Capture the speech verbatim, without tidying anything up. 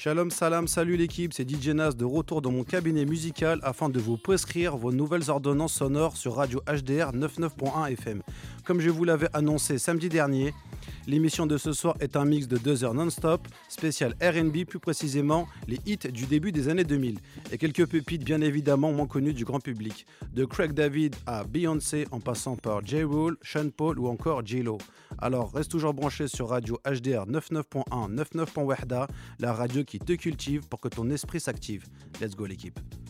Shalom salam, salut l'équipe, c'est D J Nas de retour dans mon cabinet musical afin de vous prescrire vos nouvelles ordonnances sonores sur Radio H D R quatre-vingt-neuf point un F M. Comme je vous l'avais annoncé samedi dernier, l'émission de ce soir est un mix de deux heures non-stop, spécial R and B, plus précisément les hits du début des années deux mille, et quelques pépites bien évidemment moins connues du grand public, de Craig David à Beyoncé en passant par J. Rule, Sean Paul ou encore J-Lo. Alors reste toujours branché sur Radio H D R quatre-vingt-neuf point un, quatre-vingt-neuf point un, la radio qui te cultive pour que ton esprit s'active. Let's go l'équipe.